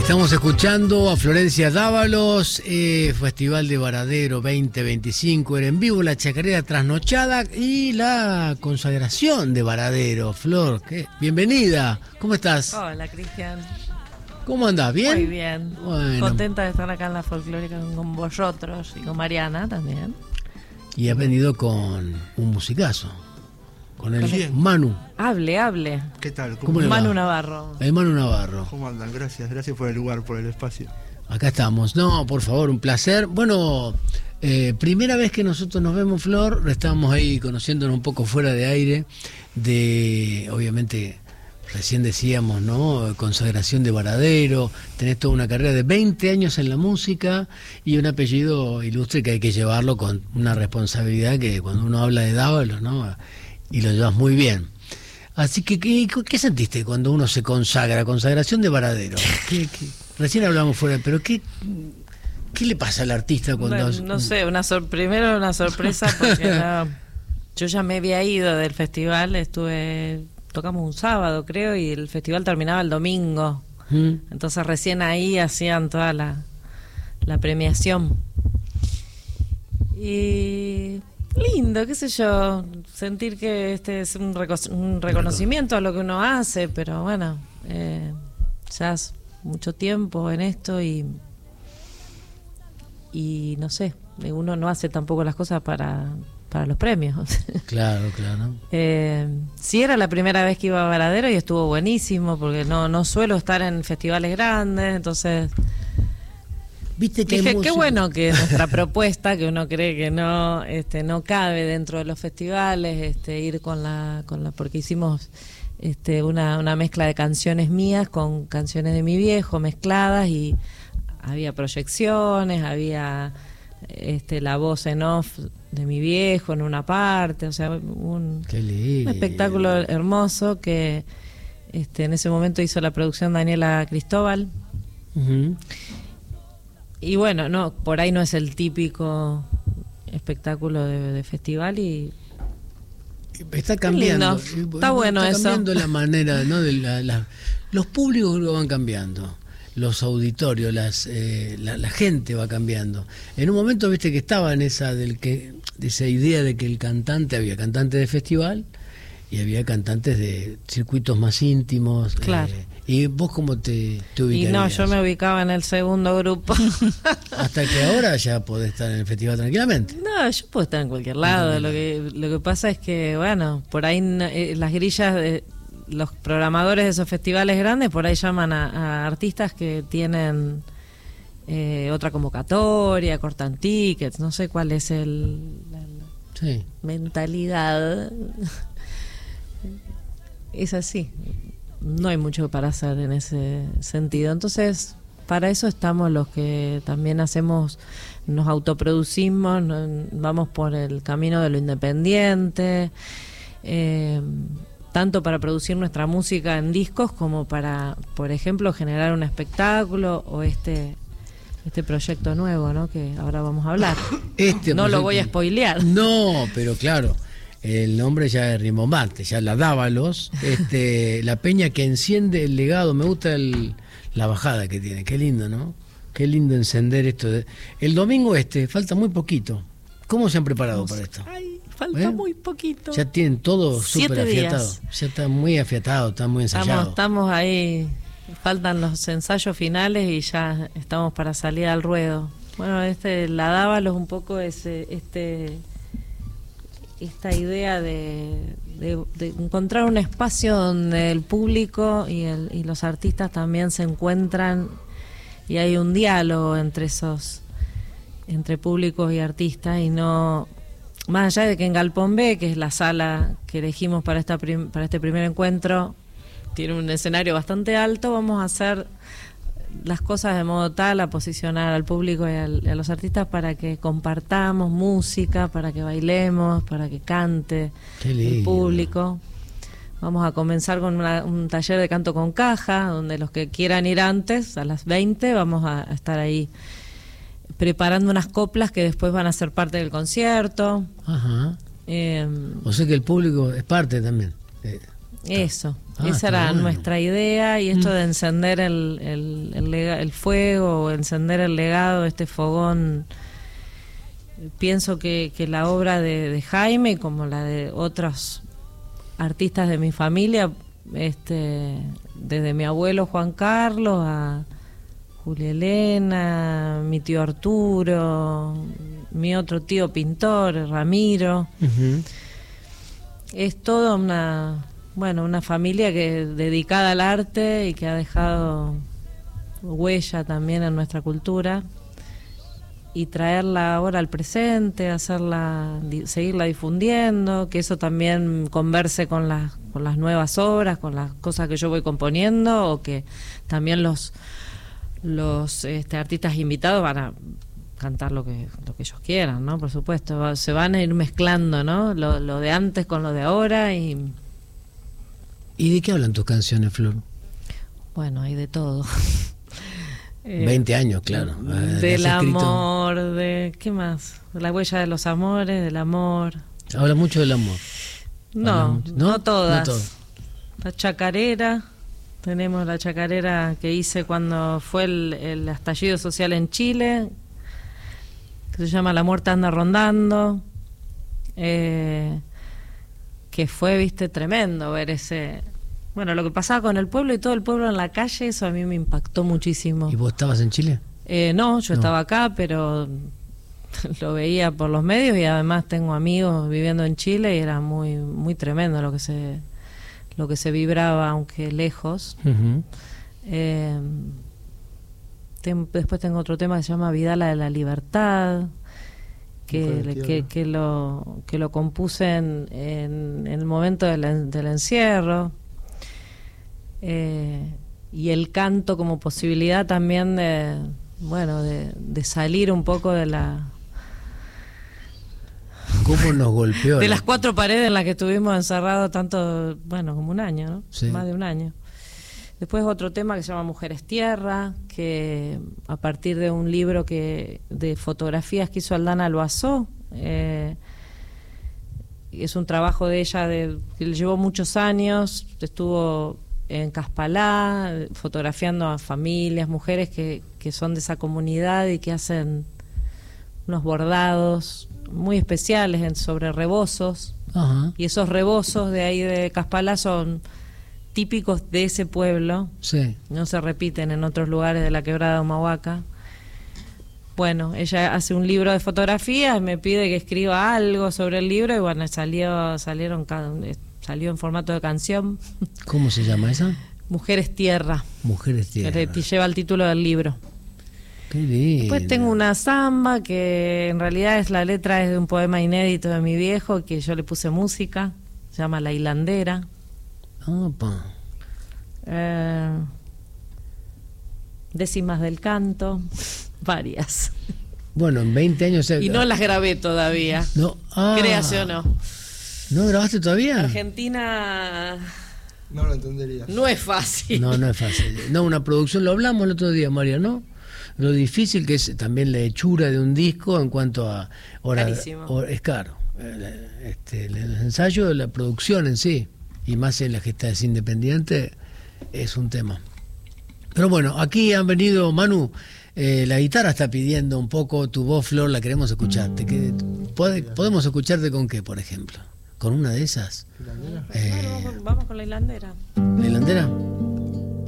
Estamos escuchando a Florencia Dávalos, Festival de Varadero 2025, era en vivo la chacarera trasnochada y la consagración de Varadero. Flor, bienvenida, ¿cómo estás? Hola, Cristian. ¿Cómo andás? ¿Bien? Muy bien. Bueno. Contenta de estar acá en la folclórica con vosotros y con Mariana también. Y has venido con un musicazo. Con el Bien. Manu. Hable. ¿Qué tal? ¿Cómo le va? Manu Navarro. El Manu Navarro. ¿Cómo andan? Gracias por el lugar, por el espacio. Acá estamos. No, por favor, un placer. Bueno, primera vez que nosotros nos vemos, Flor, estábamos ahí conociéndonos un poco fuera de aire, obviamente, recién decíamos, ¿no? Consagración de Varadero, tenés toda una carrera de 20 años en la música y un apellido ilustre que hay que llevarlo con una responsabilidad que cuando uno habla de Dávalos, ¿no? Y lo llevas muy bien. Así que, ¿qué sentiste cuando uno se consagra? Consagración de Varadero. Recién hablamos fuera, pero ¿qué le pasa al artista cuando...? No sé, primero una sorpresa porque yo ya me había ido del festival, tocamos un sábado creo y el festival terminaba el domingo. Entonces recién ahí hacían toda la premiación. Y... lindo, qué sé yo, sentir que este es un reconocimiento a lo que uno hace, pero bueno, ya hace mucho tiempo en esto y no sé, uno no hace tampoco las cosas para los premios. Claro. Sí, era la primera vez que iba a Varadero y estuvo buenísimo, porque no suelo estar en festivales grandes, entonces... ¿Viste que dije, qué bueno que nuestra propuesta, que uno cree que no cabe dentro de los festivales, ir con la porque hicimos una mezcla de canciones mías con canciones de mi viejo mezcladas y había proyecciones, había la voz en off de mi viejo en una parte, o sea, un espectáculo hermoso que en ese momento hizo la producción Daniela Cristóbal. Uh-huh. Y bueno, por ahí no es el típico espectáculo de festival y está cambiando. Está bueno eso. Está cambiando la manera, ¿no? Los públicos creo que van cambiando, los auditorios, la gente va cambiando. En un momento viste que estaba en esa idea de que había cantantes de festival y había cantantes de circuitos más íntimos. Claro. ¿Y vos cómo te ubicarías? Y no, yo me ubicaba en el segundo grupo. Hasta que ahora ya podés estar en el festival tranquilamente. No, yo puedo estar en cualquier lado. Lo que pasa es que, bueno, por ahí las grillas de los programadores de esos festivales grandes, por ahí llaman a artistas que tienen otra convocatoria, cortan tickets, no sé cuál es la mentalidad. Es así. No hay mucho para hacer en ese sentido. Entonces, para eso estamos los que también nos autoproducimos, vamos por el camino de lo independiente, tanto para producir nuestra música en discos como para, por ejemplo, generar un espectáculo o este proyecto nuevo, ¿no? Que ahora vamos a hablar. No lo voy a spoilear. No, pero claro. El nombre ya es rimbombante, ya la Dávalos, la peña que enciende el legado. Me gusta la bajada que tiene, qué lindo, ¿no? Qué lindo encender esto. El domingo falta muy poquito. ¿Cómo se han preparado para esto? Ay, falta muy poquito. Ya tienen todo 7 súper afiatado. días. Ya está muy afiatado, está muy ensayado. Estamos ahí, faltan los ensayos finales y ya estamos para salir al ruedo. Bueno, la Dávalos un poco es esta idea de encontrar un espacio donde el público y los artistas también se encuentran y hay un diálogo entre públicos y artistas, y no más allá de que en Galpón B, que es la sala que elegimos para este primer encuentro, tiene un escenario bastante alto, vamos a hacer las cosas de modo tal a posicionar al público y a los artistas para que compartamos música, para que bailemos, para que cante el público. Vamos a comenzar con un taller de canto con caja, donde los que quieran ir antes, a las 20, vamos a estar ahí preparando unas coplas que después van a ser parte del concierto. Ajá. O sea que el público es parte también. Eso, Ah, esa está era bueno. nuestra idea, y esto de encender el fuego, encender el legado, este fogón. Pienso que la obra de Jaime, como la de otros artistas de mi familia, desde mi abuelo Juan Carlos a Julia Elena, mi tío Arturo, mi otro tío pintor, Ramiro, Ujú. es toda una familia que dedicada al arte y que ha dejado huella también en nuestra cultura, y traerla ahora al presente, seguirla difundiendo, que eso también converse con las nuevas obras, con las cosas que yo voy componiendo, o que también los artistas invitados van a cantar lo que ellos quieran, ¿no? Por supuesto, se van a ir mezclando, ¿no? Lo de antes con lo de ahora, y ¿Y de qué hablan tus canciones, Flor? bueno, hay de todo. 20 años, claro. Del Has escrito- amor, de ¿qué más? De la huella de los amores, del amor. Habla mucho del amor. No, Habla- no todas. No todas. La chacarera, tenemos la chacarera que hice cuando fue el estallido social en Chile, que se llama La muerte anda rondando, que fue, viste, tremendo ver bueno, lo que pasaba con el pueblo y todo el pueblo en la calle, eso a mí me impactó muchísimo. ¿Y vos estabas en Chile? No, yo No. estaba acá, pero lo veía por los medios, y además tengo amigos viviendo en Chile, y era muy muy tremendo lo que se vibraba, aunque lejos. Ujú. Después tengo otro tema que se llama Vidala de la Libertad, Mujeres Tierra. que lo compuse en el momento del encierro. Y el canto como posibilidad también de salir un poco de ¿Cómo nos golpeó? de las cuatro paredes en las que estuvimos encerrados como un año, ¿no? Sí. Más de un año. Después otro tema que se llama Mujeres Tierra, que a partir de un libro de fotografías que hizo Aldana Loazó, es un trabajo de ella que le llevó muchos años, estuvo en Caspalá fotografiando a familias, mujeres que son de esa comunidad y que hacen unos bordados muy especiales sobre rebozos, Ajá. y esos rebozos de ahí de Caspalá son típicos de ese pueblo, Sí. no se repiten en otros lugares de la quebrada de Humahuaca. Bueno, ella hace un libro de fotografías, me pide que escriba algo sobre el libro, y bueno, salió en formato de canción. ¿Cómo se llama esa? Mujeres Tierra, Mujeres que Tierra. lleva el título del libro. Qué lindo. Después tengo una samba que en realidad la letra es de un poema inédito de mi viejo, que yo le puse música, se llama La Hilandera. Opa. Décimas del canto, varias. Bueno, en 20 años... Y no las grabé todavía, No. Ah. créase o no. ¿No grabaste todavía? Argentina No lo entendería. no es fácil. No, no es fácil. No, una producción, lo hablamos el otro día, María, ¿no? Lo difícil que es también la hechura de un disco en cuanto a Carísimo. es caro. El ensayo de la producción en sí, y más en la que es independiente, es un tema. Pero bueno, aquí han venido, Manu, la guitarra está pidiendo un poco tu voz, Flor, la queremos escucharte. ¿Podemos escucharte con qué, por ejemplo? ¿Con una de esas? ¿Hilandera? Bueno, vamos con La Hilandera. ¿La hilandera?